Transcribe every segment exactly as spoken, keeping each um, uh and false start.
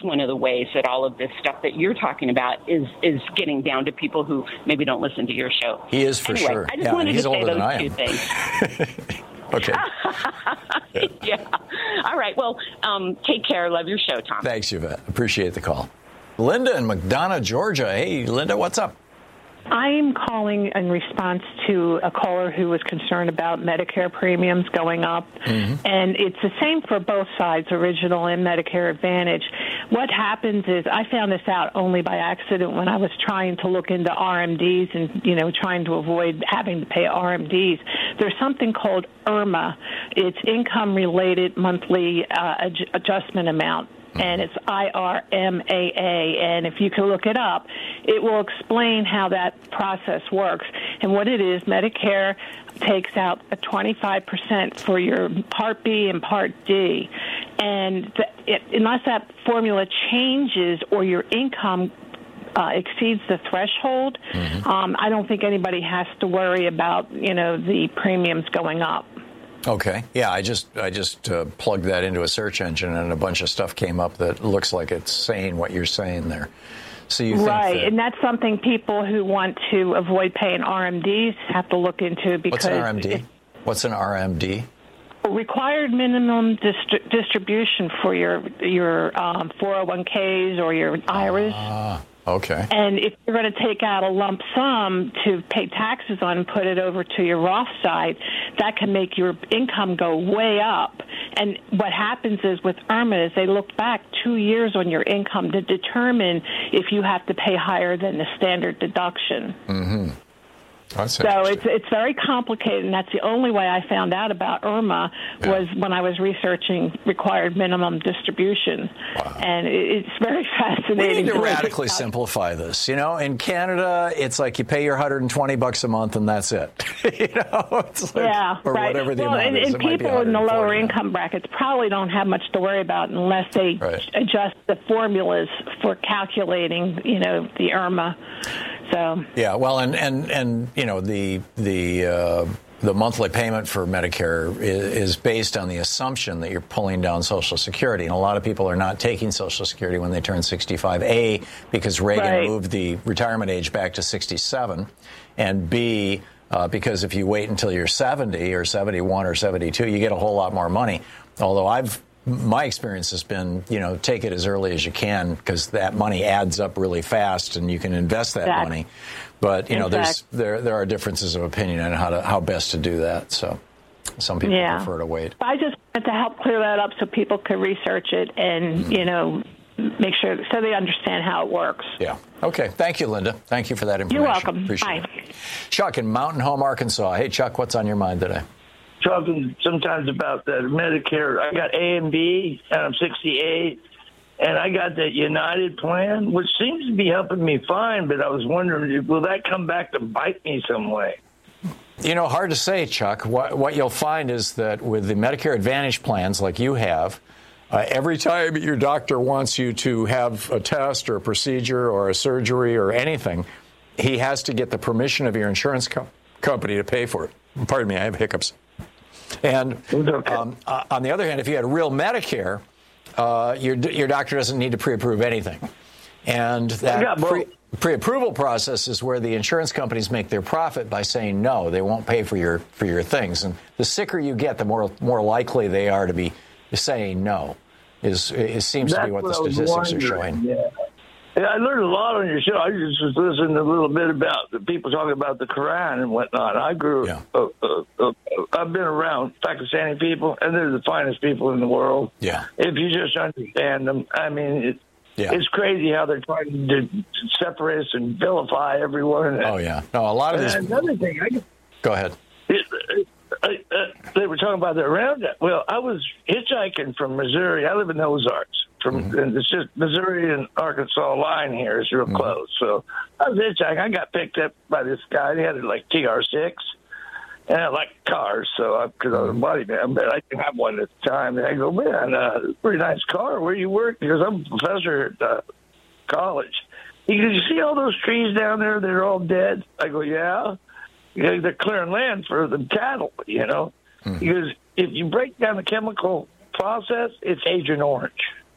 one of the ways that all of this stuff that you're talking about is is getting down to people who maybe don't listen to your show. He is for anyway, sure. I just yeah, wanted he's to say older those two than I am. things. Okay. yeah. yeah. All right. Well, um, take care. Love your show, Tom. Thanks, Yvette. Appreciate the call. Linda in McDonough, Georgia. Hey, Linda, what's up? I'm calling in response to a caller who was concerned about Medicare premiums going up. Mm-hmm. And it's the same for both sides, Original and Medicare Advantage. What happens is, I found this out only by accident when I was trying to look into R M Ds and, you know, trying to avoid having to pay R M Ds. There's something called IRMAA. It's income-related monthly uh, adj- adjustment amount. And it's I R M A A, and if you can look it up, it will explain how that process works. And what it is, Medicare takes out a twenty-five percent for your Part B and Part D. And the, it, unless that formula changes or your income Uh, exceeds the threshold, mm-hmm. um, I don't think anybody has to worry about, you know, the premiums going up. Okay. Yeah, I just I just uh, plugged that into a search engine, and a bunch of stuff came up that looks like it's saying what you're saying there. So you think right, that, and that's something people who want to avoid paying R M Ds have to look into. Because what's an R M D? What's an R M D? Required minimum distri- distribution for your your um, four oh one k's or your I R As. Ah. Okay. And if you're going to take out a lump sum to pay taxes on and put it over to your Roth side, that can make your income go way up. And what happens is with IRMAA is they look back two years on your income to determine if you have to pay higher than the standard deduction. Mm-hmm. That's so it's it's very complicated, and that's the only way I found out about IRMAA yeah. was when I was researching required minimum distribution. Wow. And it, it's very fascinating. We need to radically simplify this. You know, in Canada, it's like you pay your one hundred twenty bucks a month, and that's it. you know, it's like, yeah, or right. whatever the well, amount and, is. and people in the lower now. income brackets probably don't have much to worry about unless they right. adjust the formulas for calculating, you know, the IRMAA. So yeah, well, and and and you know the the uh, the monthly payment for Medicare is, is based on the assumption that you're pulling down Social Security, and a lot of people are not taking Social Security when they turn sixty-five. A, because Reagan right. moved the retirement age back to sixty-seven, and B, uh, because if you wait until you're seventy or seventy-one or seventy-two, you get a whole lot more money. Although I've My experience has been, you know, take it as early as you can because that money adds up really fast and you can invest that exactly. money. But, you know, exactly. there's there there are differences of opinion on how to how best to do that. So some people yeah. prefer to wait. I just wanted to help clear that up so people could research it and, mm-hmm. you know, make sure so they understand how it works. Yeah. Okay. Thank you, Linda. Thank you for that information. You're welcome. Appreciate Bye. it. Chuck in Mountain Home, Arkansas. Hey, Chuck, what's on your mind today? Talking sometimes about that Medicare. I got A and B, and I'm sixty-eight, and I got that United plan, which seems to be helping me fine, but I was wondering, will that come back to bite me some way? You know, hard to say, Chuck. What, what you'll find is that with the Medicare Advantage plans like you have, uh, every time your doctor wants you to have a test or a procedure or a surgery or anything, he has to get the permission of your insurance co- company to pay for it. Pardon me, I have hiccups. And um, uh, on the other hand, if you had real Medicare, uh, your your doctor doesn't need to pre-approve anything. And that pre, pre-approval process is where the insurance companies make their profit by saying no, they won't pay for your for your things. And the sicker you get, the more more likely they are to be saying no. Is it seems That's to be what, what the statistics are showing. Yeah. Yeah, I learned a lot on your show. I just was listening a little bit about the people talking about the Quran and whatnot. I grew yeah. uh, uh, uh, I've been around Pakistani people, and they're the finest people in the world. Yeah. If you just understand them, I mean, it, yeah. it's crazy how they're trying to separate us and vilify everyone. Oh, yeah. No, a lot of and these... Another thing. I, Go ahead. It, uh, uh, they were talking about the around. Well, I was hitchhiking from Missouri. I live in the Ozarks. From mm-hmm. It's just Missouri and Arkansas line here is real mm-hmm. close. So I was hitchhiking. I got picked up by this guy. He had a, like T R six, and I like cars, so because I, I was a body man, but I didn't have one at the time. And I go, man, uh, pretty nice car. Where you work? Because I'm a professor at uh, college. He goes, you see all those trees down there? They're all dead. I go, yeah. He goes, they're clearing land for the cattle. You know. Mm-hmm. He goes, if you break down the chemical process, it's Agent Orange.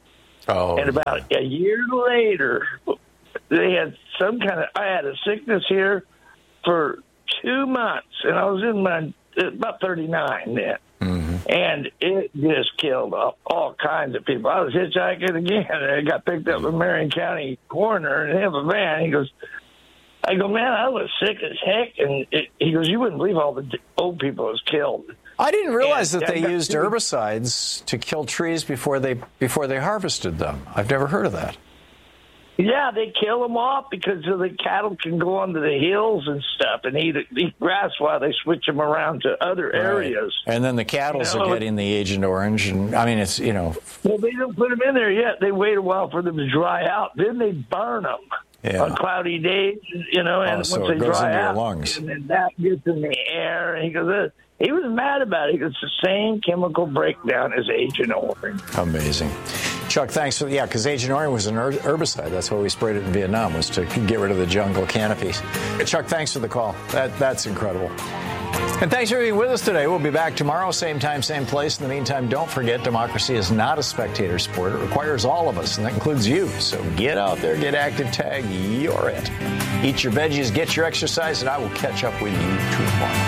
Oh, and about a year later, they had some kind of, I had a sickness here for two months, and I was in my, about thirty-nine then. Mm-hmm. And it just killed all, all kinds of people. I was hitchhiking again, and I got picked up in Marion County coroner and him a van. He goes, I go, man, I was sick as heck. And it, he goes, you wouldn't believe all the old people was killed. I didn't realize and, that they used herbicides to kill trees before they before they harvested them. I've never heard of that. Yeah, they kill them off because so the cattle can go onto the hills and stuff and eat, eat grass while they switch them around to other right. areas. And then the cattle you know, are getting the Agent Orange. And I mean, it's, you know. Well, they don't put them in there yet. They wait a while for them to dry out. Then they burn them yeah. on cloudy days, you know, and oh, once so they it goes dry into out, your lungs. and then that gets in the air. And he goes, uh, he was mad about it. It's the same chemical breakdown as Agent Orange. Amazing. Chuck, thanks for, yeah, because Agent Orange was an herbicide. That's why we sprayed it in Vietnam, was to get rid of the jungle canopies. Chuck, thanks for the call. That That's incredible. And thanks for being with us today. We'll be back tomorrow, same time, same place. In the meantime, don't forget, democracy is not a spectator sport. It requires all of us, and that includes you. So get out there, get active, tag, you're it. Eat your veggies, get your exercise, and I will catch up with you tomorrow.